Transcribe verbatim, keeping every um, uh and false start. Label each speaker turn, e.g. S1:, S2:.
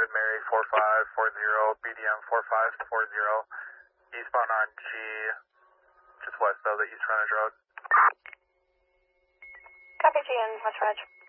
S1: David Mary four five four zero, B D M four five four zero, eastbound on G, just west of the East Frontage Road.
S2: Copy G and much Reg.